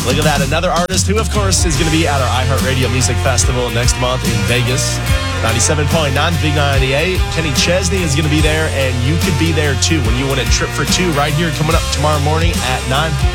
Look at that. Another artist who, of course, is going to be at our iHeartRadio Music Festival next month in Vegas. 97.9, Big 98. Kenny Chesney is going to be there, and you could be there too when you win a trip for two right here coming up tomorrow morning at 9.